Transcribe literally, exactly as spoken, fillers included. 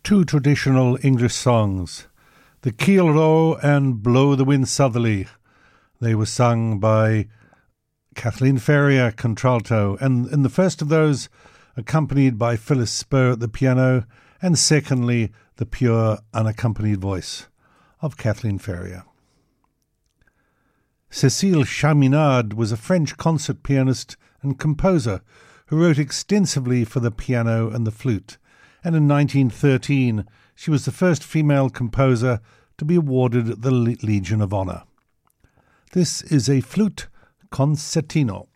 two traditional English songs, the Keel Row and Blow the Wind Southerly. They were sung by Kathleen Ferrier, contralto, and in the first of those, accompanied by Phyllis Spur at the piano, and secondly, the pure unaccompanied voice of Kathleen Ferrier. Cécile Chaminade was a French concert pianist and composer who wrote extensively for the piano and the flute, and in nineteen thirteen she was the first female composer to be awarded the Legion of Honor. This is a flute concertino.